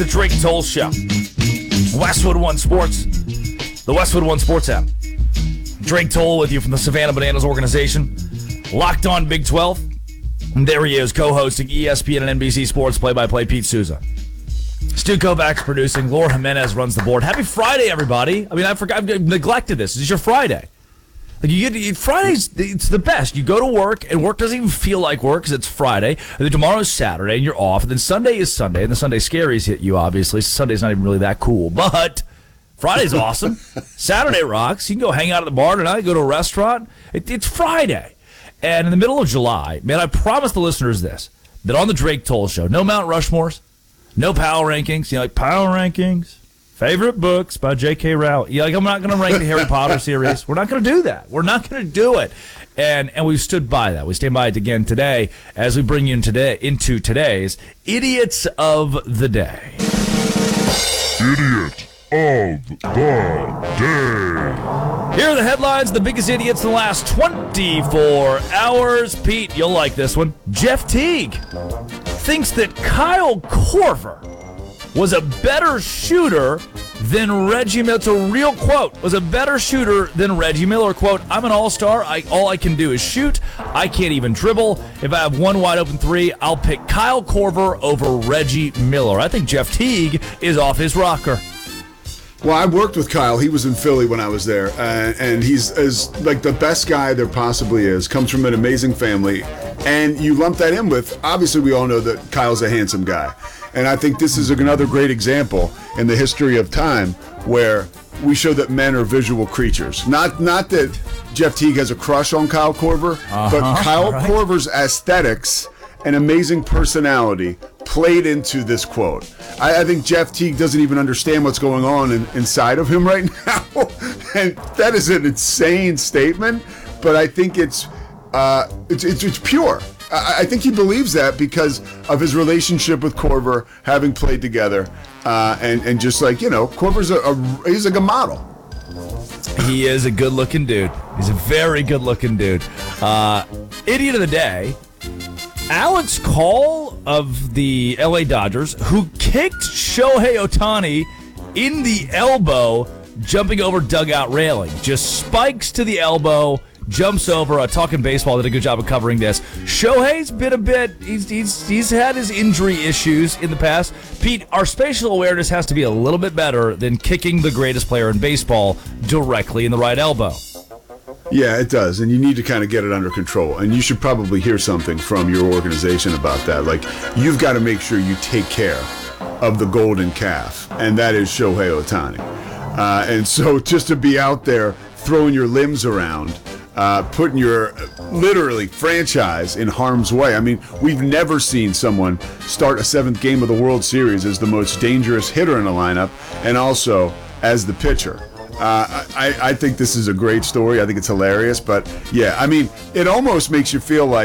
The Drake Toll Show. Westwood One Sports. The Westwood One Sports app. Drake Toll with you from the Savannah Bananas organization. Locked on Big 12. And there he is, co-hosting ESPN and NBC Sports play-by-play Pete Souza. Stu Kovacs producing. Laura Jimenez runs the board. Happy Friday, everybody. I mean, I've neglected this. This is your Friday. Like Fridays, it's the best. You go to work, and work doesn't even feel like work because it's Friday. And then tomorrow's Saturday, and you're off. And then Sunday is Sunday, and the Sunday scaries hit you, obviously. Sunday's not even really that cool. But Friday's awesome. Saturday rocks. You can go hang out at the bar tonight, go to a restaurant. It's Friday. And in the middle of July, man, I promise the listeners this, that on the Drake Toll Show, no Mount Rushmores, no Power Rankings. You know, like Power Rankings. Favorite books by J.K. Rowling. Like, I'm not going to rank the Harry Potter series. We're not going to do that. We're not going to do it. And we've stood by that. We stand by it again today as we bring you into today's Idiots of the Day. Idiot of the Day. Here are the headlines, the biggest idiots in the last 24 hours. Pete, you'll like this one. Jeff Teague thinks that Kyle Korver was a better shooter than Reggie Miller. It's a real quote. Was a better shooter than Reggie Miller. Quote, I'm an all-star. All I can do is shoot. I can't even dribble. If I have one wide-open three, I'll pick Kyle Korver over Reggie Miller. I think Jeff Teague is off his rocker. Well, I worked with Kyle. He was in Philly when I was there, and he's as like the best guy there possibly is. Comes from an amazing family, and you lump that in with, obviously we all know that Kyle's a handsome guy. And I think this is another great example in the history of time where we show that men are visual creatures. Not that Jeff Teague has a crush on Kyle Korver, but Kyle Korver's aesthetics and amazing personality played into this quote. I think Jeff Teague doesn't even understand what's going on inside of him right now. And that is an insane statement, but I think it's pure. I think he believes that because of his relationship with Korver, having played together, and just like, you know, Korver's he's like a model. He is a good-looking dude. He's a very good-looking dude. Idiot of the Day, Alex Call of the LA Dodgers, who kicked Shohei Ohtani in the elbow, jumping over dugout railing. Just spikes to the elbow. Jumps over. Talking Baseball did a good job of covering this. Shohei's been a bit. He's had his injury issues in the past. Pete, our spatial awareness has to be a little bit better than kicking the greatest player in baseball directly in the right elbow. Yeah, it does, and you need to kind of get it under control. And you should probably hear something from your organization about that. Like, you've got to make sure you take care of the golden calf, and that is Shohei Ohtani. And so just to be out there throwing your limbs around, putting your literally franchise in harm's way. I mean, we've never seen someone start a seventh game of the World Series as the most dangerous hitter in the lineup and also as the pitcher. I think this is a great story. I think it's hilarious. But, yeah, I mean, it almost makes you feel like